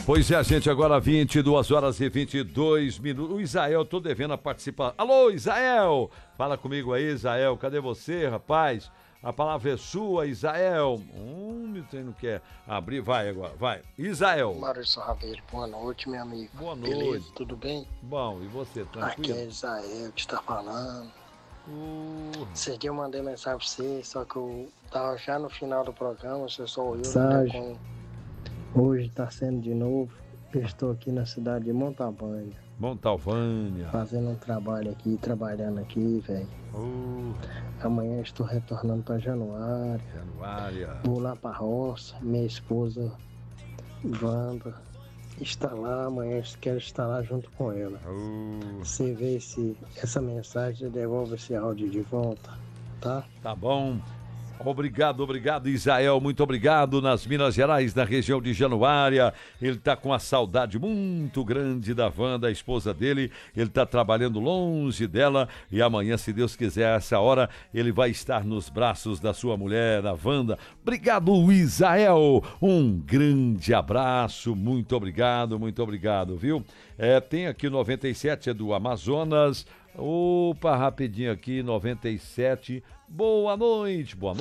Pois é, gente, agora 22 horas e 22 minutos. O Isael, tô devendo a participar. Alô, Isael! Fala comigo aí, Isael. Cadê você, rapaz? A palavra é sua, Isael. Meu trem não quer abrir. Vai agora, vai. Isael. Maurício Rabelo, boa noite, meu amigo. Boa noite. Beleza, tudo bem? Bom, e você, tranquilo? Aqui é Isael que está falando. Esse dia eu mandei mensagem pra você, só que eu tava já no final do programa, você só ouviu mensagem. Hoje está sendo de novo. Eu estou aqui na cidade de Montalvânia. Montalvânia. Fazendo um trabalho aqui, trabalhando aqui, velho. Amanhã estou retornando para Januária. Vou lá pra roça. Minha esposa, Wanda, está lá. Amanhã quero estar lá junto com ela. Você vê se essa mensagem devolve esse áudio de volta, tá? Tá bom. Obrigado, Isael, muito obrigado. Nas Minas Gerais, na região de Januária, ele tá com uma saudade muito grande da Wanda, a esposa dele. Ele tá trabalhando longe dela e amanhã, se Deus quiser, a essa hora, ele vai estar nos braços da sua mulher, a Wanda. Obrigado, Isael. Um grande abraço, muito obrigado, viu? Tem aqui o 97, é do Amazonas. Opa, rapidinho aqui, 97. Boa noite. Boa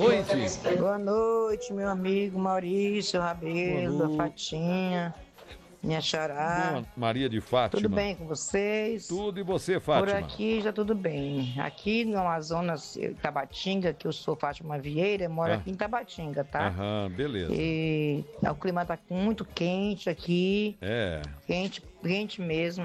noite, meu amigo Maurício Rabelo, da Fatinha, minha xará. Maria de Fátima. Tudo bem com vocês? Tudo, e você, Fátima? Por aqui já tudo bem. Aqui no Amazonas, Tabatinga, que eu sou Fátima Vieira, moro aqui em Tabatinga, tá? Beleza. E o clima tá muito quente aqui. Quente mesmo.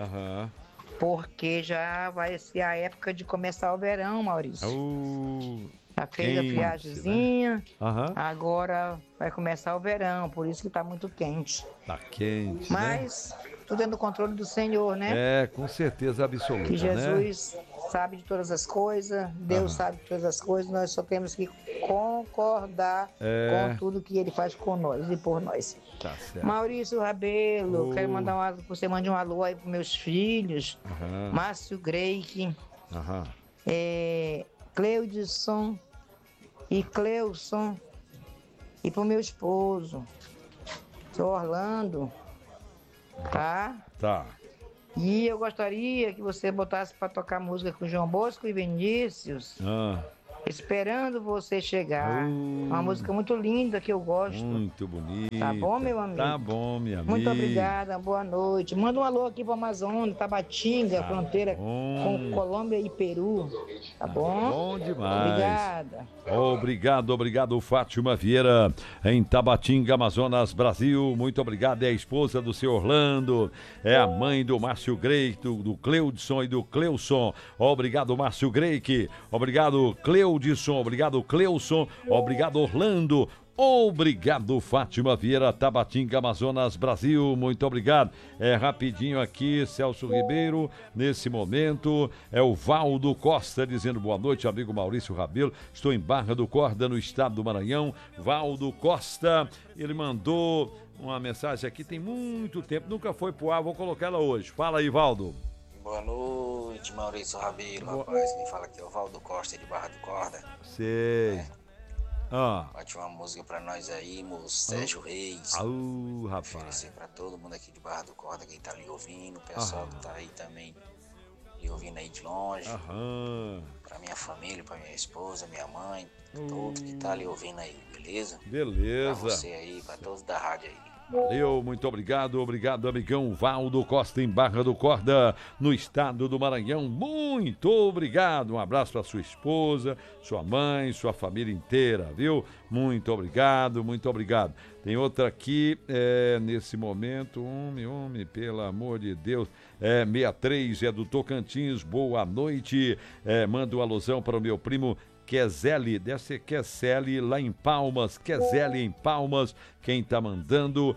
Porque já vai ser a época de começar o verão, Maurício. Já fez a friagemzinha, né? Agora vai começar o verão, por isso que tá muito quente. Tá quente, Mas tudo dentro do controle do Senhor, né? Com certeza absoluta, que Jesus sabe de todas as coisas, Deus sabe de todas as coisas, nós só temos que concordar com tudo que Ele faz com nós e por nós. Tá certo. Maurício Rabelo, quero mandar você mande um alô aí pros meus filhos, Márcio Greik, Cleudson e Cleuson, e pro meu esposo, seu Orlando, tá? Tá. E eu gostaria que você botasse para tocar música com João Bosco e Vinícius. Esperando você chegar. Uma música muito linda que eu gosto. Muito bonita. Tá bom, meu amigo? Tá bom, minha amiga. Muito obrigada, boa noite. Manda um alô aqui pro Amazonas, Tabatinga, fronteira com Colômbia e Peru. Tá bom? Bom demais. Obrigada. Obrigado, Fátima Vieira, em Tabatinga, Amazonas, Brasil. Muito obrigado. É a esposa do seu Orlando, é a mãe do Márcio Greik, do Cleudson e do Cleuson. Obrigado, Márcio Greik. Obrigado, Cleudson. Obrigado, Cleuson. Obrigado, Orlando. Obrigado, Fátima Vieira, Tabatinga, Amazonas, Brasil, muito obrigado. Rapidinho aqui, Celso Ribeiro, nesse momento, o Valdo Costa dizendo boa noite, amigo Maurício Rabelo, estou em Barra do Corda, no estado do Maranhão. Valdo Costa, ele mandou uma mensagem aqui, tem muito tempo, nunca foi pro ar, vou colocar ela hoje. Fala aí, Valdo. Boa noite, Maurício Rabelo, rapaz, quem fala aqui é o Valdo Costa, de Barra do Corda. Sei. Bate uma música pra nós aí, moço, Sérgio Reis. Rapaz. Oferecer pra todo mundo aqui de Barra do Corda, quem tá ali ouvindo, o pessoal que tá aí também, ali ouvindo aí de longe. Pra minha família, pra minha esposa, minha mãe, todo que tá ali ouvindo aí, beleza? Beleza. Pra você aí, pra todos da rádio aí. Valeu, muito obrigado, amigão Valdo Costa em Barra do Corda, no estado do Maranhão, muito obrigado, um abraço para sua esposa, sua mãe, sua família inteira, viu? Muito obrigado. Tem outra aqui, nesse momento, homem, pelo amor de Deus, 63, é do Tocantins, boa noite, manda uma alusão para o meu primo Queseli, deve ser Queseli lá em Palmas, Queseli em Palmas, quem tá mandando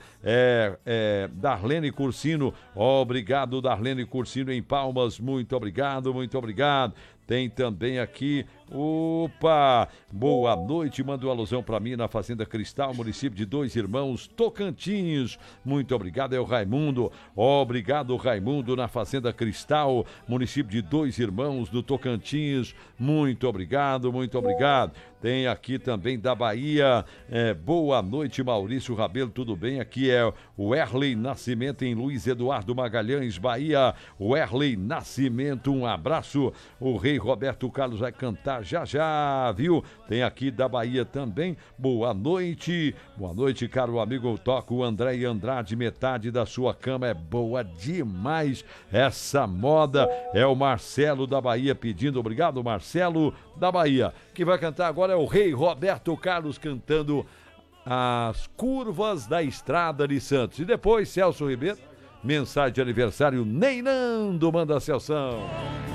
é Darlene Cursino, obrigado Darlene Cursino em Palmas, muito obrigado. Tem também aqui Opa, boa noite, manda uma alusão para mim na Fazenda Cristal, município de Dois Irmãos, Tocantins. Muito obrigado, é o Raimundo. Obrigado, Raimundo, na Fazenda Cristal, município de Dois Irmãos, do Tocantins. Muito obrigado, muito obrigado. Tem aqui também da Bahia, boa noite, Maurício Rabelo, tudo bem? Aqui é o Erley Nascimento em Luiz Eduardo Magalhães, Bahia. O Erley Nascimento, um abraço. O rei Roberto Carlos vai cantar já, viu? Tem aqui da Bahia também, boa noite, caro amigo. Toca o André Andrade, metade da sua cama é boa demais. Essa moda é o Marcelo da Bahia pedindo, obrigado, Marcelo da Bahia. Que vai cantar agora é o rei Roberto Carlos cantando As Curvas da Estrada de Santos. E depois, Celso Ribeiro, mensagem de aniversário, Neinando, manda Celção.